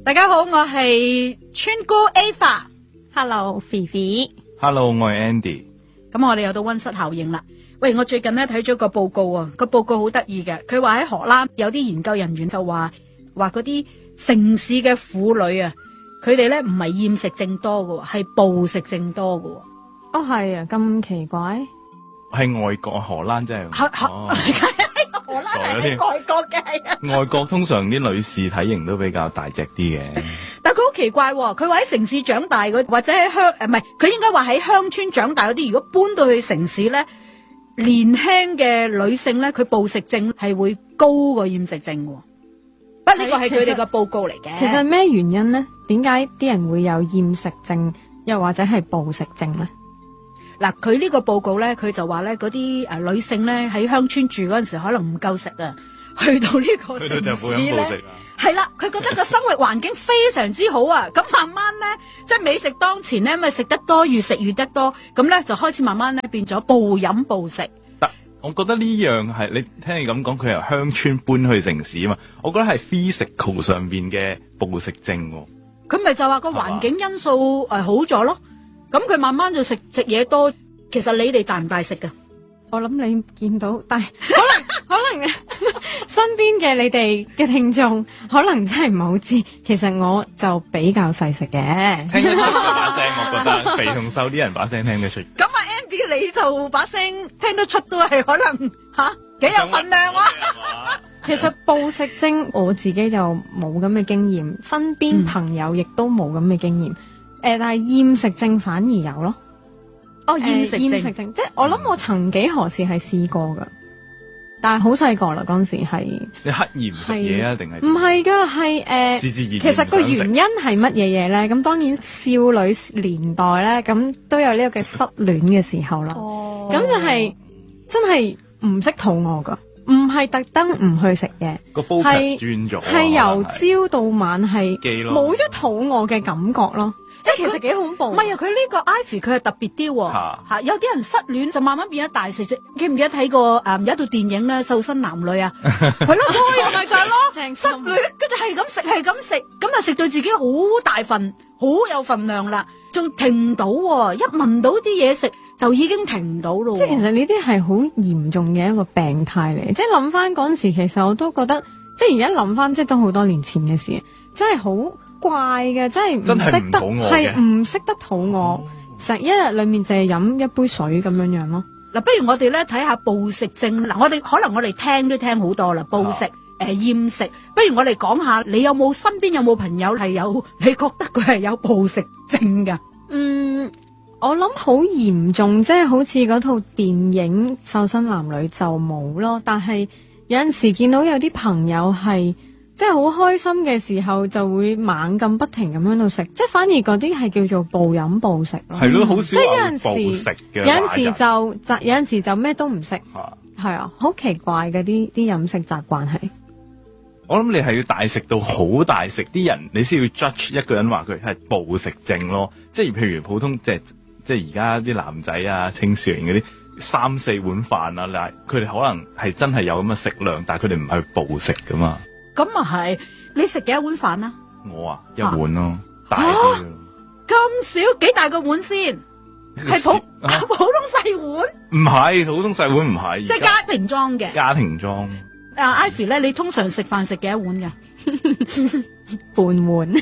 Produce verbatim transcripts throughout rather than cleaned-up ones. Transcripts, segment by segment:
大家好，我係川姑 Ava。Hello， 肥肥。 Hello， 我係 Andy。 咁我哋又到溫室效應啦。喂，我最近咧睇咗個報告啊，個報告好得意嘅。佢話喺荷蘭有啲研究人員就話話嗰啲城市嘅婦女啊，佢哋咧唔係厭食症多嘅，係暴食症多嘅。 哦，係啊，咁奇怪。 係外國荷蘭真係。 哦荷蘭係外國嘅，係啊。 外國通常啲女士體型都比較大隻啲嘅。 但佢好奇怪，佢話喺城市長大嗰，或者喺鄉誒唔係，佢應該話喺鄉村長大嗰啲，如果搬到去城市咧，年輕嘅女性咧，佢暴食症係會高過厭食症。不過呢個係佢哋嘅報告嚟嘅。 其實咩原因咧？點解啲人會有厭食症，又或者係暴食症咧？ 嗱，佢呢個報告咧，佢就話咧，嗰啲誒女性咧喺鄉村住嗰陣時，可能唔夠食啊，去到呢個城市咧，係啦，佢覺得個生活環境非常之好啊，咁慢慢咧，即係美食當前咧，咪食得多，越食越得多，咁咧就開始慢慢咧變咗暴飲暴食。 但我覺得呢樣係你聽你咁講，佢由鄉村搬去城市啊嘛，我覺得係 physical 上邊嘅暴食症。 佢咪就話個環境因素誒好咗咯。咁佢慢慢就食食嘢多，其實你哋大唔大食噶？ 我諗你見到，但係可能可能身邊嘅你哋嘅聽眾可能真係唔係好知，其實我就比較細食嘅。 聽得出佢把聲，我覺得肥同瘦啲人把聲聽得出。 咁啊 Andy 你就把聲聽得出都係可能吓幾、啊、有份量啊！ 其實暴食症我自己就冇咁嘅經驗，身邊朋友亦都冇咁嘅經驗。嗯誒、呃，但係厭食症反而有咯。 哦，厭食症， 厭、呃、食症，即係我諗我曾幾何時係試過噶，但係好細個啦，嗰陣時係。你刻意唔食嘢啊？定係？ 唔係噶，係誒、呃， 自自然然其實個原因係乜嘢嘢咧？咁當然少女年代咧，咁都有呢個嘅失戀嘅時候啦。哦。咁就係真係唔識肚餓噶，唔係特登唔去食嘢， 個 focus 轉咗， 係由朝到晚係冇咗肚餓嘅感覺咯。即係其實幾恐怖。 唔係啊，佢呢個 Ivy 佢係特別啲吓，有啲人失戀就慢慢變咗大食啫。記唔記得睇過誒有一套電影咧《瘦身男女》啊？係咯，佢咪就係咯，失戀跟住係咁食係咁食，咁啊食到自己好大份，好有份量啦，仲停唔到，一聞到啲嘢食就已經停唔到咯。 即係其實呢啲係好嚴重嘅一個病態嚟。即係諗翻嗰陣時，其實我都覺得，即係而家諗翻，即係都好多年前嘅事，真係好怪嘅，真係唔識得，係唔識得肚餓，成、嗯、一日裏面淨係飲一杯水咁樣樣咯。 嗱，不如我哋咧睇下暴食症。嗱，我哋可能我哋聽都聽好多啦，暴食誒厭食。不如我哋講下，你有冇身邊有冇朋友係有？你覺得佢係有暴食症噶？ 嗯，我諗好嚴重，即係好似嗰套電影《瘦身男女》就冇咯。但係有陣時見到有啲朋友係。即係好開心嘅時候，就會猛咁不停咁樣度食，即係反而嗰啲係叫做暴飲暴食咯。 係咯，好少話暴食嘅。 有陣時就就有陣時就咩都唔食，係啊，好奇怪嘅啲啲飲食習慣係。 我諗你係要大食到好大食，啲人你先要 judge 一個人話佢係暴食症咯。即係譬如普通即係即係而家啲男仔啊、青少年嗰啲三四碗飯啊，嗱佢哋可能係真係有咁嘅食量，但係佢哋唔係暴食噶嘛。 咁啊係，你食幾多碗飯啊？ 我啊一碗咯，啊、大啲咯。 咁、啊、少幾大個碗先？係普、啊、普通細碗？唔係， 普通細碗唔係。 即係家庭裝嘅。家庭裝。 啊 ，Ivy 咧，你通常食飯食幾多碗噶？ 半碗。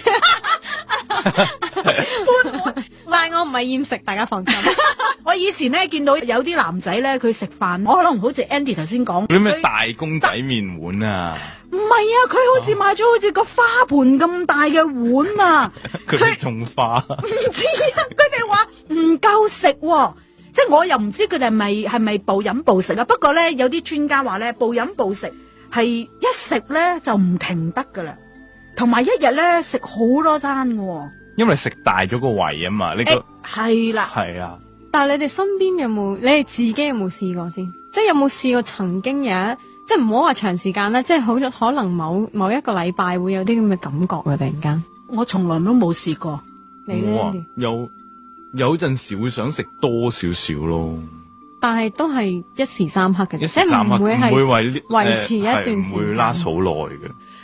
半碗。 但係我唔係厭食，大家放心。 我以前咧見到有啲男仔咧，佢食飯，我可能好似 Andy 頭先講， 啲咩大公仔麵碗啊？ 唔係啊，佢好似買咗好似個花盆咁大嘅碗啊！ 佢種花？唔知啊，佢哋話唔夠食，即係我又唔知佢哋係咪係咪暴飲暴食啊？不過咧，有啲專家話咧，暴飲暴食係一食咧就唔停得噶啦，同埋一日咧食好多餐嘅。 因為食大咗個胃啊嘛，呢個係啦， 係啊。 但係你哋身邊有冇？你哋自己有冇試過先？即係有冇試過曾經有一，即係唔好話長時間啦，即係好可能某某一個禮拜會有啲咁嘅感覺啊！突然間， 我從來都冇試過。 你咧？ 有有陣時會想食多少少咯， 但係都係一時三刻嘅， 即係唔會係維持一段時間， 唔會 last 好耐嘅。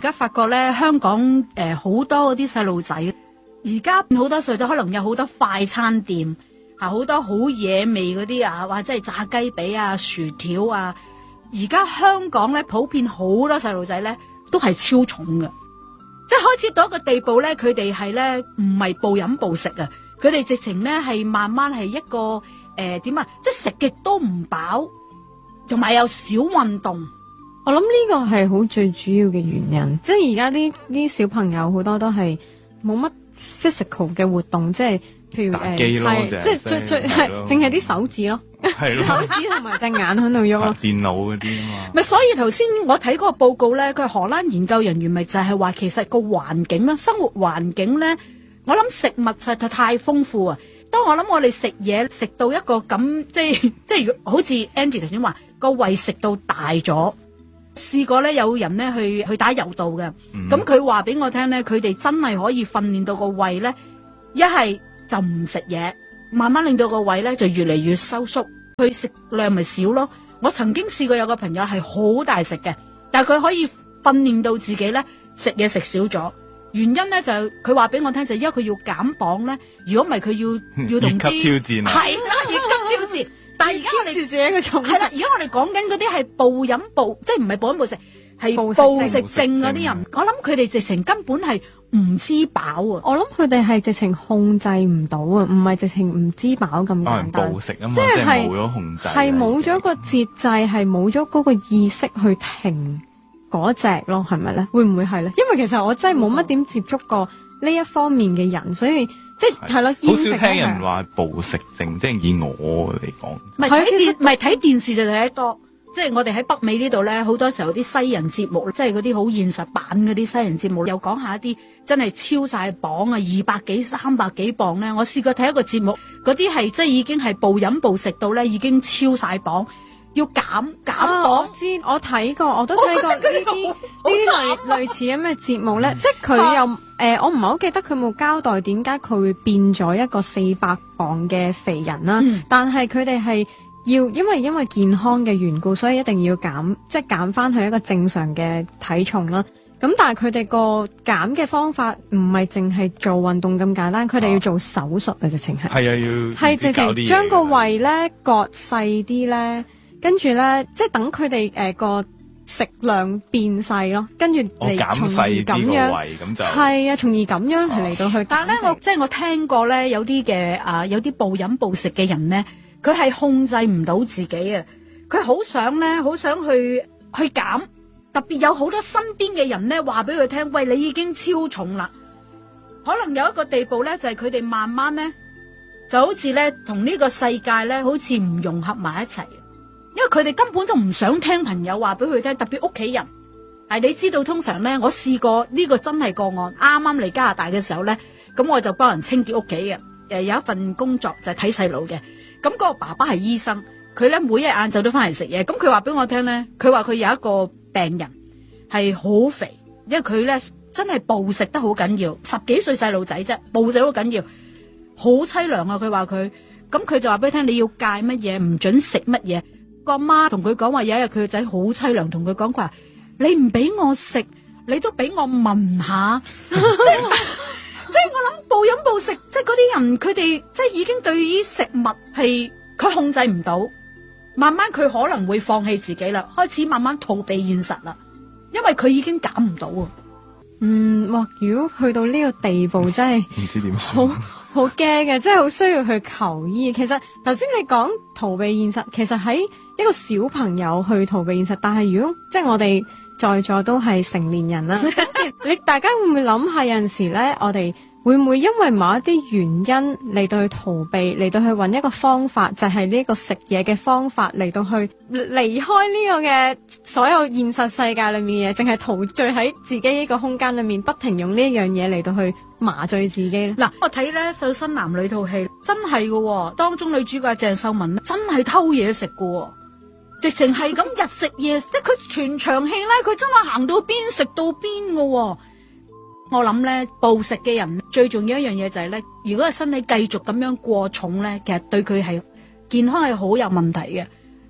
家發覺咧，香港誒好、呃、多嗰啲細路仔，而家好多細路仔可能有好多快餐店，嚇好多好野味嗰啲啊，或者係炸雞髀啊、薯條啊。而家香港咧普遍好多細路仔咧都係超重嘅，即係開始到一個地步咧，佢哋係咧唔係暴飲暴食啊，佢哋直情咧係慢慢係一個誒點啊，即係食極都唔飽，同埋有少運動。 我諗呢個係好最主要嘅原因，即係而家啲啲小朋友好多都係冇乜 physical 嘅活動，即係譬如打機咯， 誒，即係最最係淨係啲手指咯，手指同埋隻眼喺度喐咯， 電腦嗰啲啊嘛。 咪所以頭先我睇嗰個報告咧，佢荷蘭研究人員咪就係話，其實個環境啦，生活環境咧，我諗食物實在太豐富啊。當我諗我哋食嘢食到一個咁，即係即係好似 Angie 頭先話個胃食到大咗。試過咧，有人咧去去打柔道嘅，咁佢話俾我聽咧，佢哋真係可以訓練到個胃咧，一係就唔食嘢，慢慢令到個胃咧就越嚟越收縮，佢食量咪少咯。我曾經試過有個朋友係好大食嘅，但係佢可以訓練到自己咧食嘢食少咗，原因咧就佢話俾我聽就係因為佢要減磅咧，如果唔係佢要要同啲越級挑戰啊， 係啦，越級挑戰。但係而家我哋住自己嘅重係啦，而家我哋講緊嗰啲係暴飲暴，即係唔係暴飲暴食，係暴食症嗰啲人。我諗佢哋直情根本係唔知飽啊！ 我諗佢哋係直情控制唔到啊，唔係直情唔知飽咁簡單。 暴食啊嘛， 即係冇咗控制， 係冇咗個節制，係冇咗嗰個意識去停嗰隻咯，係咪咧？會唔會係咧？因為其實我真係冇乜點接觸過呢一方面嘅人，所以。即係咯， 好少聽人話暴食症，即係以我嚟講， 唔係睇電，唔係睇電視就睇得多。即係我哋喺北美呢度咧，好多時候啲西人節目，即係嗰啲好現實版嗰啲西人節目，又講下一啲真係超晒磅啊，二百幾、三百幾磅咧。我試過睇一個節目，嗰啲係即係已經係暴飲暴食到咧，已經超晒磅。要減減磅， 我知我睇過，我都睇過呢啲呢啲類類似咁嘅節目咧，即係佢又誒，我唔係好記得佢冇交代點解佢會變咗一個四百磅嘅肥人啦，嗯、但係佢哋係要因為因為健康嘅緣故，所以一定要減，即係減翻去一個正常嘅體重啦。咁但係佢哋個減嘅方法唔係淨係做運動咁簡單，佢哋要做手術啊，直情係係啊，要係直情將個胃咧割細啲咧。跟住咧，即係等佢哋誒個食量變細咯，跟住嚟從而咁樣，咁就係啊，從而咁樣係嚟到去。 但係咧，我即係我聽過咧，有啲嘅啊，有啲暴飲暴食嘅人咧，佢係控制唔到自己啊，佢好想咧，好想去去減，特別有好多身邊嘅人咧話俾佢聽，喂，你已經超重啦，可能有一個地步咧，就係佢哋慢慢咧，就好似咧同呢個世界咧，好似唔融合埋一齊。因為佢哋根本就唔想聽朋友話俾佢聽，特別屋企人。係你知道，通常咧，我試過呢個真係個案。啱啱嚟加拿大嘅時候咧，咁我就幫人清潔屋企嘅。誒，有一份工作就係睇細路嘅。咁嗰個爸爸係醫生，佢咧每日晏晝都翻嚟食嘢。咁佢話俾我聽咧，佢話佢有一個病人係好肥，因為佢咧真係暴食得好緊要，十幾歲細路仔啫，暴食好緊要，好淒涼啊！佢話佢，咁佢就話俾佢聽，你要戒乜嘢，唔准食乜嘢。個阿媽同佢講話，有一日佢個仔好淒涼，同佢講佢話：你唔俾我食，你都俾我聞下。即係即係我諗暴飲暴食，即係嗰啲人佢哋即係已經對於食物係佢控制唔到，慢慢佢可能會放棄自己啦，開始慢慢逃避現實啦，因為佢已經減唔到啊。 嗯，哇！如果去到呢個地步，真係唔知點算。 好好驚嘅，真係好需要去求醫。其實頭先你講逃避現實，其實喺一個小朋友去逃避現實，但係如果即係我哋在座都係成年人啦，你大家會唔會諗下有陣時咧，我哋會唔會因為某一啲原因嚟到去逃避，嚟到去揾一個方法，就係呢個食嘢嘅方法嚟到去離開呢個嘅所有現實世界裏面嘅嘢，淨係陶醉喺自己呢個空間裏面，不停用呢一樣嘢嚟到去麻醉自己咧。 嗱，我睇咧《瘦身男女》套戲真係噶，當中女主角鄭秀文真係偷嘢食噶，直情係咁日食夜，即係佢全場戲咧，佢真係行到邊食到邊噶。我諗咧，暴食嘅人最重要一樣嘢就係咧，如果個身體繼續咁樣過重咧，其實對佢係健康係好有問題嘅。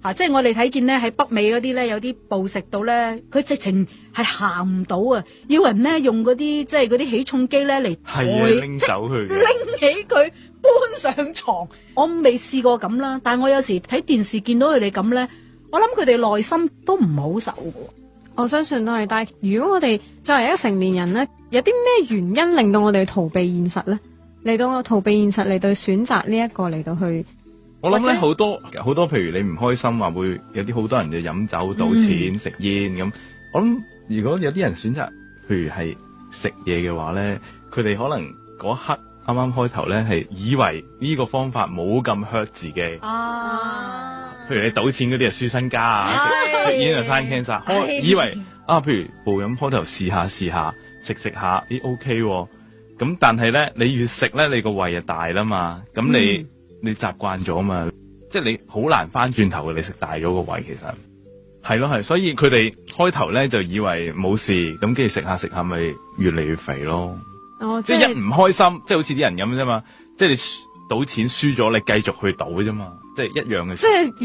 啊，即係我哋睇見咧喺北美嗰啲咧有啲暴食到咧，佢直情係行唔到啊，要人咧用嗰啲即係嗰啲起重機咧嚟抬拎走佢， 拎起佢搬上床。我未試過咁啦，但係我有時睇電視見到佢哋咁咧，我諗佢哋內心都唔好受㗎。 我相信都係，但係如果我哋作為一個成年人咧，有啲咩原因令到我哋逃避現實咧？嚟到我逃避現實嚟到選擇呢一個嚟到去， 我諗咧好多好多，譬如你唔開心話會有啲好多人就飲酒、賭錢、食煙咁。我諗如果有啲人選擇，譬如係食嘢嘅話咧，佢哋可能嗰刻啱啱開頭咧係以為呢個方法冇咁 hurt 自己。啊譬如你賭錢嗰啲係輸身家啊，食食煙就生 cancer，開以為啊，譬如暴飲開頭試下試下食食下，咦 OK 喎，咁但係咧你越食咧，你個胃就大啦嘛，咁你、嗯、你習慣咗嘛，即係你好難翻轉頭嘅，你食大咗個胃其實係咯係，所以佢哋開頭咧就以為冇事，咁跟住食下食下咪越嚟越肥咯，哦、即係一唔開心，即係好似啲人咁啫嘛，即係你賭錢輸咗，你繼續去賭啫嘛，即係一樣嘅事。